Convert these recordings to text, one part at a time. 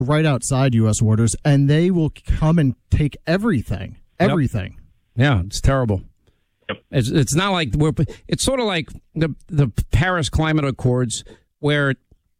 right outside U.S. borders, and they will come and take everything. Everything. Yeah, it's terrible. It's not like it's sort of like the Paris Climate Accords, where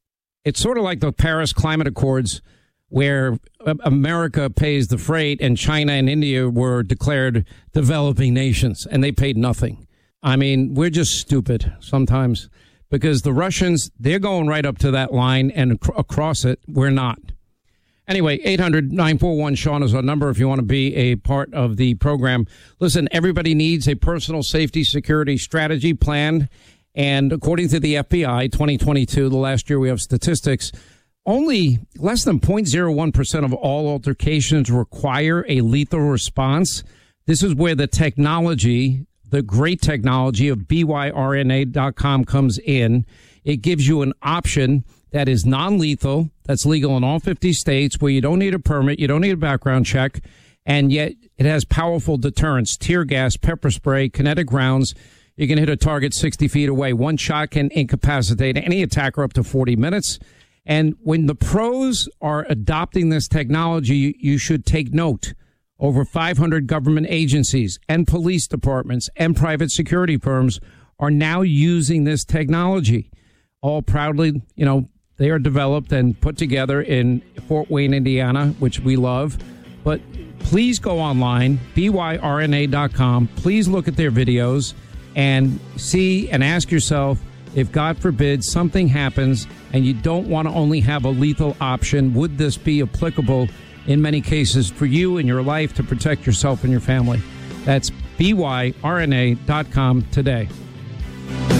America pays the freight and China and India were declared developing nations and they paid nothing. I mean, we're just stupid sometimes because the Russians, they're going right up to that line and across it. We're not. Anyway, 800-941-SEAN is our number if you want to be a part of the program. Listen, everybody needs a personal safety security strategy plan. And according to the FBI, 2022, the last year we have statistics, only less than 0.01% of all altercations require a lethal response. This is where the technology, the great technology of BYRNA.com comes in. It gives you an option that is non-lethal, that's legal in all 50 states, where you don't need a permit, you don't need a background check, and yet it has powerful deterrence, tear gas, pepper spray, kinetic rounds. You can hit a target 60 feet away. One shot can incapacitate any attacker up to 40 minutes. And when the pros are adopting this technology, you should take note. Over 500 government agencies and police departments and private security firms are now using this technology. All proudly, they are developed and put together in Fort Wayne, Indiana, which we love. But please go online, BYRNA.com. Please look at their videos and see and ask yourself, if God forbid something happens and you don't want to only have a lethal option, would this be applicable in many cases for you in your life to protect yourself and your family? That's BYRNA.com today.